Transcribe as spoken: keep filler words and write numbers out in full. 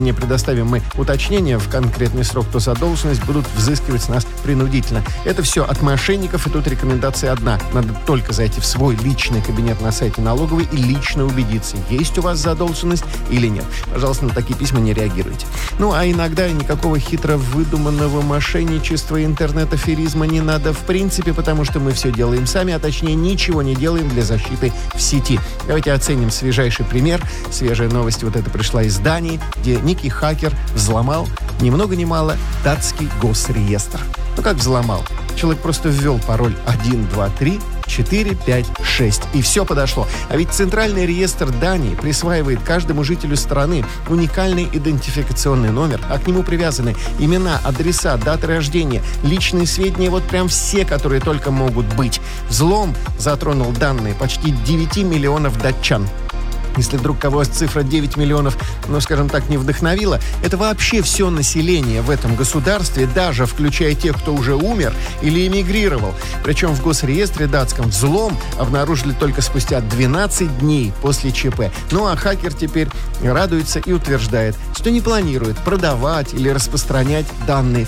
не предоставим мы уточнения в конкретный срок, то задолженность будут взыскивать с нас принудительно. Это все от мошенников, и тут рекомендация одна. Надо только зайти в свой личный кабинет на сайте налоговой и лично убедиться, есть у вас задолженность или нет. Пожалуйста, на такие письма не реагируйте. Ну, а иногда никакого хитро выдуманного мошенничества и интернет-аферизма не надо в принципе, потому что мы все делаем сами, а точнее ничего не делаем для защиты в сети. Давайте оценим свежайший пример. Свежая новость вот эта пришла из Дании, где некий хакер взломал ни много ни мало датский госреестр. Ну как взломал? Человек просто ввел пароль один, два, три, четыре, пять, шесть. И все подошло. А ведь Центральный реестр Дании присваивает каждому жителю страны уникальный идентификационный номер, а к нему привязаны имена, адреса, даты рождения, личные сведения, вот прям все, которые только могут быть. Взлом затронул данные почти девяти миллионов датчан. Если вдруг кого цифра девять миллионов, ну, скажем так, не вдохновила, это вообще все население в этом государстве, даже включая тех, кто уже умер или эмигрировал. Причем в госреестре датском взлом обнаружили только спустя двенадцать дней после ЧП. Ну, а хакер теперь радуется и утверждает, что не планирует продавать или распространять данные